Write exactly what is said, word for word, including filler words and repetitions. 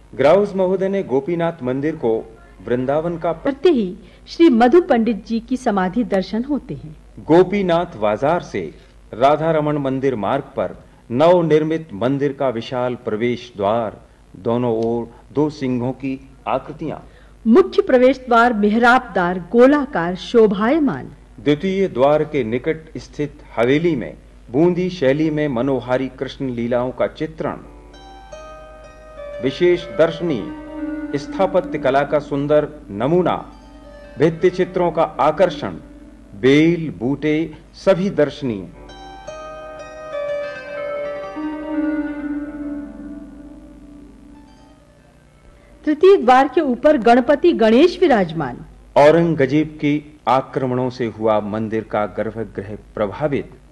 Grouse महोदय ने गोपीनाथ मंदिर को वृंदावन का करते ही श्री मधु पंडित जी की समाधि दर्शन होते हैं। गोपीनाथ बाजार से राधा रमण मंदिर मार्ग पर नव निर्मित मंदिर का विशाल प्रवेश द्वार, दोनों ओर दो सिंहों की आकृतियां। मुख्य प्रवेश द्वार मेहराबदार गोलाकार शोभायमान। द्वितीय द्वार के निकट स्थित हवेली में बूंदी शैली में मनोहारी कृष्ण लीलाओं का चित्रण। विशेष दर्शनीय स्थापत्य कला का सुंदर नमूना, भित्ति चित्रों का आकर्षण, बेल बूटे सभी दर्शनीय। तृतीय द्वार के ऊपर गणपति गणेश विराजमान। औरंगजेब के आक्रमणों से हुआ मंदिर का गर्भगृह प्रभावित।